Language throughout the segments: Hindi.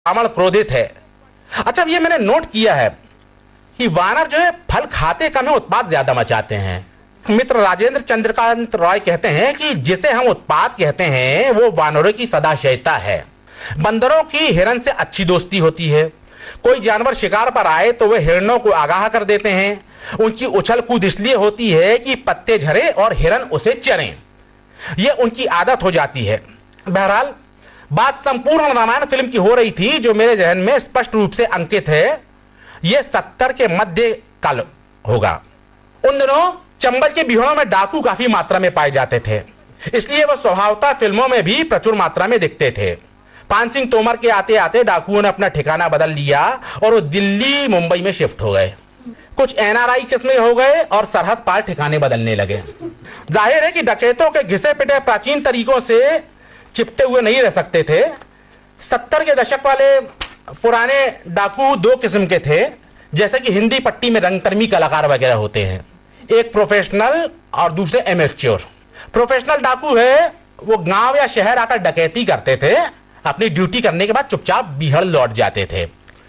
रावण क्रोधित है। अच्छा, ये मैंने नोट किया है कि वानर जो है फल खाते कम है, उत्पात ज्यादा मचाते हैं। मित्र राजेंद्र चंद्रकांत रॉय कहते हैं कि जिसे हम उत्पात कहते हैं वो वानरों की सदाशयता है। बंदरों की हिरन से अच्छी दोस्ती होती है। कोई जानवर शिकार पर आए तो वे हिरणों को आगाह कर देते हैं। उनकी उछल कूद इसलिए होती है कि पत्ते झरे और हिरन उसे चरें। ये उनकी आदत हो जाती है। बहरहाल बात संपूर्ण रामायण फिल्म की हो रही थी, जो मेरे जहन में स्पष्ट रूप से अंकित है। ये 70 के मध्य काल होगा। उन दिनों चंबल के बिहड़ों में डाकू काफी मात्रा में पाए जाते थे, इसलिए वह स्वभावतः फिल्मों में भी प्रचुर मात्रा में दिखते थे। पान सिंह तोमर के आते आते डाकुओं ने अपना ठिकाना बदल लिया और वो दिल्ली मुंबई में शिफ्ट हो गए। कुछ एनआरआई किस्में हो गए और सरहद पार ठिकाने बदलने लगे। जाहिर है कि डकैतों के घिसे पिटे प्राचीन तरीकों से चिपटे हुए नहीं रह सकते थे। 70 के दशक वाले पुराने डाकू दो किस्म के थे, जैसे कि हिंदी पट्टी में रंगकर्मी कलाकार वगैरह होते हैं। एक प्रोफेशनल और दूसरे एमेच्योर। प्रोफेशनल डाकू है वो गांव या शहर आकर डकैती करते थे, अपनी ड्यूटी करने के बाद चुपचाप बिहड़ लौट जाते थे।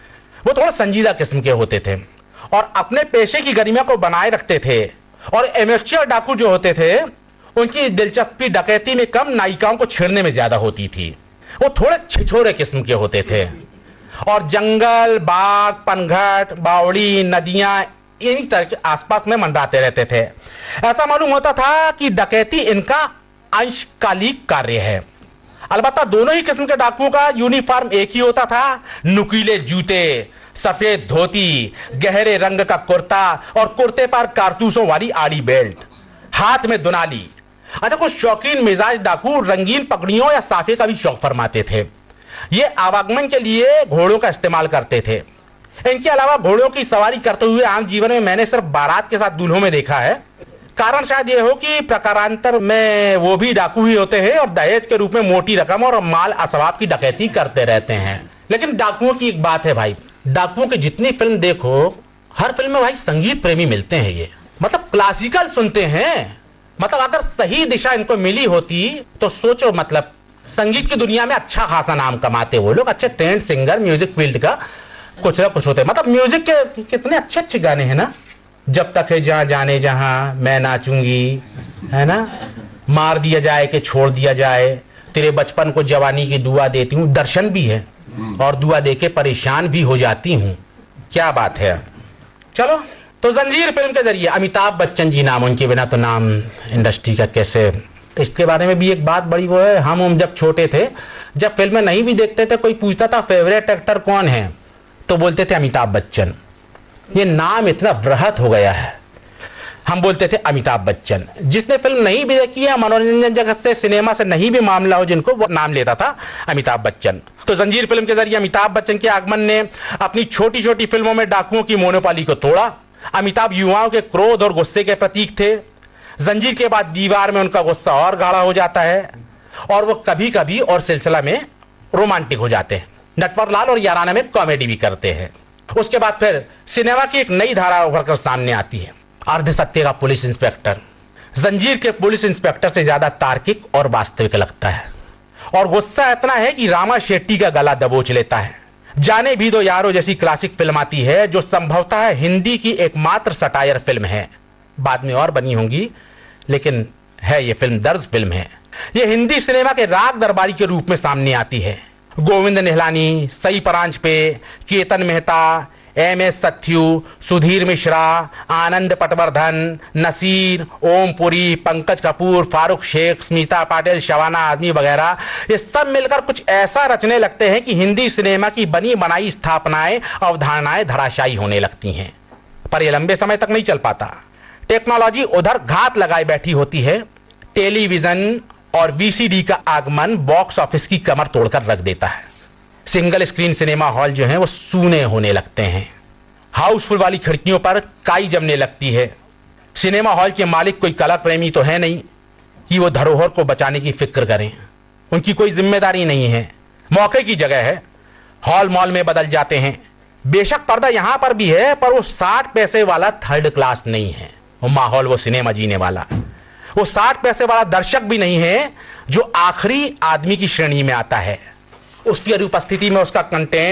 वो थोड़ा संजीदा किस्म के होते थे और अपने पेशे की गरिमा को बनाए रखते थे। और एमेच्योर डाकू जो होते थे उनकी दिलचस्पी डकैती में कम, नायिकाओं को छेड़ने में ज्यादा होती थी। वो थोड़े छिछोरे किस्म के होते थे और जंगल, बाग, पनघट, बावड़ी, नदियां इन्हीं तरह के आसपास में मंडराते रहते थे। ऐसा मालूम होता था कि डकैती इनका अंशकालिक कार्य है। अलबत्ता दोनों ही किस्म के डाकुओं का यूनिफॉर्म एक ही होता था। नुकीले जूते, सफेद धोती, गहरे रंग का कुर्ता और कुर्ते पर कारतूसों वाली आड़ी बेल्ट, हाथ में दुनाली। अच्छा, कुछ शौकीन मिजाज डाकू रंगीन पगड़ियों या साफे का भी शौक फरमाते थे। ये आवागमन के लिए घोड़ों का इस्तेमाल करते थे। इनके अलावा घोड़ों की सवारी करते हुए आम जीवन में मैंने सिर्फ बारात के साथ दूल्हों में देखा है। कारण शायद ये हो कि प्रकारांतर में वो भी डाकू ही होते हैं और दहेज के रूप में मोटी रकम और माल असबाब की डकैती करते रहते हैं। लेकिन डाकुओं की एक बात है भाई, डाकुओं की जितनी फिल्म देखो हर फिल्म में भाई संगीत प्रेमी मिलते हैं। ये मतलब क्लासिकल सुनते हैं। मतलब अगर सही दिशा इनको मिली होती तो सोचो, मतलब संगीत की दुनिया में अच्छा खासा नाम कमाते वो लोग। अच्छे ट्रेंड सिंगर, म्यूजिक फील्ड का कुछ ना कुछ होते। मतलब म्यूजिक के कितने अच्छे अच्छे गाने हैं ना। जब तक है जहां जाने जहां, मैं नाचूंगी, है ना, मार दिया जाए कि छोड़ दिया जाए, तेरे बचपन को जवानी की दुआ देती हूँ, दर्शन भी है और दुआ देके परेशान भी हो जाती हूँ। क्या बात है। चलो, तो जंजीर फिल्म के जरिए अमिताभ बच्चन जी नाम, उनके बिना तो नाम इंडस्ट्री का कैसे। इसके बारे में भी एक बात बड़ी वो है, हम जब छोटे थे, जब फिल्में नहीं भी देखते थे, कोई पूछता था फेवरेट एक्टर कौन है, तो बोलते थे अमिताभ बच्चन। ये नाम इतना बृहत हो गया है, हम बोलते थे अमिताभ बच्चन। जिसने फिल्म नहीं भी देखी है, मनोरंजन जगत से, सिनेमा से नहीं भी मामला हो जिनको, वो नाम लेता था अमिताभ बच्चन। तो जंजीर फिल्म के जरिए अमिताभ बच्चन के आगमन ने अपनी छोटी छोटी फिल्मों में डाकुओं की मोनोपोली को तोड़ा। अमिताभ युवाओं के क्रोध और गुस्से के प्रतीक थे। जंजीर के बाद दीवार में उनका गुस्सा और गाढ़ा हो जाता है और वो कभी कभी और सिलसिला में रोमांटिक हो जाते हैं। नटवरलाल और याराना में कॉमेडी भी करते हैं। उसके बाद फिर सिनेमा की एक नई धारा उभर कर सामने आती है, अर्ध सत्य का पुलिस इंस्पेक्टर। जंजीर के पुलिस इंस्पेक्टर से ज्यादा तार्किक और वास्तविक लगता है और गुस्सा इतना है कि रामा शेट्टी का गला दबोच लेता है। जाने भी दो यारो जैसी क्लासिक फिल्म आती है, जो संभवतः हिंदी की एकमात्र सटायर फिल्म है। बाद में और बनी होंगी, लेकिन है ये फिल्म दर्ज फिल्म है। ये हिंदी सिनेमा के राग दरबारी के रूप में सामने आती है। गोविंद निहलानी, सई परांजपे, केतन मेहता, एम.एस. सथ्यू, सुधीर मिश्रा, आनंद पटवर्धन, नसीर, ओमपुरी, पंकज कपूर, फारूक शेख, स्मिता पाटिल, शबाना आजमी वगैरह, ये सब मिलकर कुछ ऐसा रचने लगते हैं कि हिंदी सिनेमा की बनी बनाई स्थापनाएं, अवधारणाएं धराशायी होने लगती हैं। पर यह लंबे समय तक नहीं चल पाता। टेक्नोलॉजी उधर घात लगाए बैठी होती है। टेलीविजन और वीसीडी का आगमन बॉक्स ऑफिस की कमर तोड़कर रख देता है। सिंगल स्क्रीन सिनेमा हॉल जो हैं वो सूने होने लगते हैं। हाउसफुल वाली खिड़कियों पर काई जमने लगती है। सिनेमा हॉल के मालिक कोई कला प्रेमी तो है नहीं कि वो धरोहर को बचाने की फिक्र करें। उनकी कोई जिम्मेदारी नहीं है। मौके की जगह है, हॉल मॉल में बदल जाते हैं। बेशक पर्दा यहां पर भी है, पर वो 60 पैसे वाला थर्ड क्लास नहीं है। वो माहौल, वो सिनेमा जीने वाला, वो 60 पैसे वाला दर्शक भी नहीं है जो आखिरी आदमी की श्रेणी में आता है। उसकी अनुपस्थिति में उसका कंटेंट